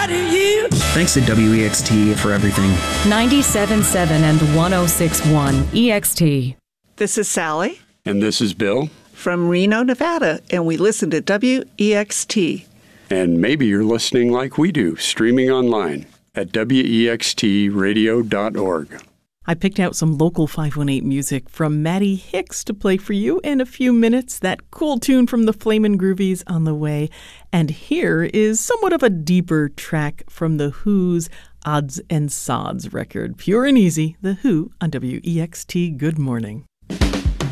Thanks to WEXT for everything. 97.7 and 106.1 EXT. This is Sally. And this is Bill. From Reno, Nevada, and we listen to WEXT. And maybe you're listening like we do, streaming online at wextradio.org. I picked out some local 518 music from Maddie Hicks to play for you in a few minutes. That cool tune from the Flamin' Groovies on the way. And here is somewhat of a deeper track from The Who's Odds and Sods record. Pure and Easy, The Who on WEXT. Good morning.